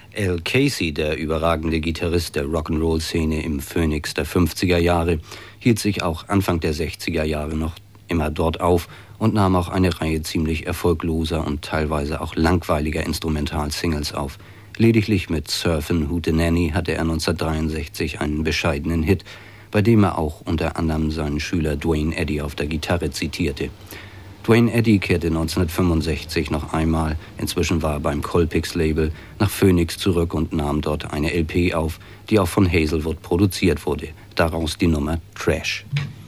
Al Casey, der überragende Gitarrist der Rock'n'Roll-Szene im Phoenix der 50er Jahre, hielt sich auch Anfang der 60er Jahre noch immer dort auf und nahm auch eine Reihe ziemlich erfolgloser und teilweise auch langweiliger Instrumental-Singles auf. Lediglich mit Surfin' Hootenanny hatte er 1963 einen bescheidenen Hit, bei dem er auch unter anderem seinen Schüler Duane Eddy auf der Gitarre zitierte. Duane Eddy kehrte 1965 noch einmal, inzwischen war er beim Colpix-Label, nach Phoenix zurück und nahm dort eine LP auf, die auch von Hazelwood produziert wurde. Daraus die Nummer Trash.